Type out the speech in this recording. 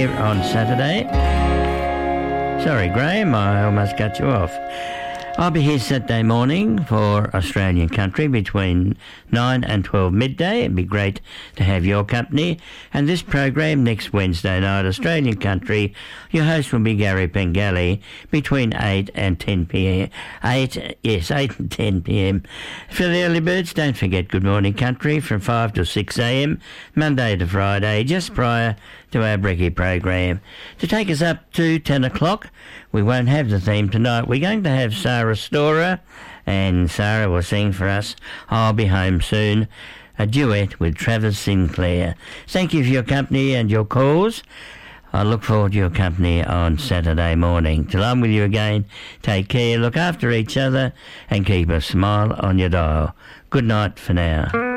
here on Saturday. Sorry, Graham, I almost cut you off. I'll be here Saturday morning for Australian Country between 9 and 12 midday. It'd be great to have your company. And this program next Wednesday night, Australian Country, your host will be Gary Pengelly between 8 and 10 p.m. 8 and 10 p.m. For the early birds, don't forget Good Morning Country from 5 to 6 a.m. Monday to Friday, just prior to our Brekkie program. To take us up to 10 o'clock, we won't have the theme tonight. We're going to have Sarah Storer, and Sarah will sing for us I'll Be Home Soon, a duet with Travis Sinclair. Thank you for your company and your calls. I look forward to your company on Saturday morning. Till I'm with you again, take care, look after each other, and keep a smile on your dial. Good night for now.